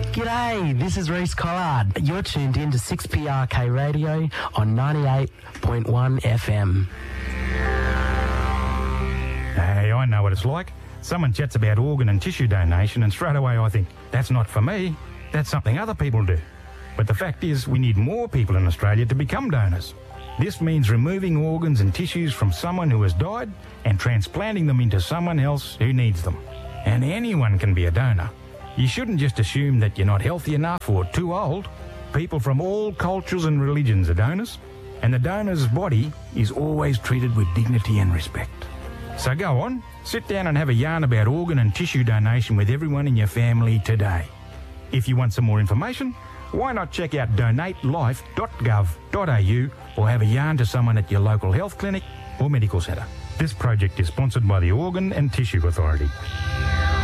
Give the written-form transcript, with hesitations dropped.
G'day, this is Reece Collard. You're tuned in to 6PRK Radio on 98.1 FM. Hey, I know what it's like. Someone chats about organ and tissue donation and straight away I think, that's not for me, that's something other people do. But the fact is, we need more people in Australia to become donors. This means removing organs and tissues from someone who has died and transplanting them into someone else who needs them. And anyone can be a donor. You shouldn't just assume that you're not healthy enough or too old. People from all cultures and religions are donors, and the donor's body is always treated with dignity and respect. So go on, sit down and have a yarn about organ and tissue donation with everyone in your family today. If you want some more information, why not check out donatelife.gov.au or have a yarn to someone at your local health clinic or medical centre. This project is sponsored by the Organ and Tissue Authority.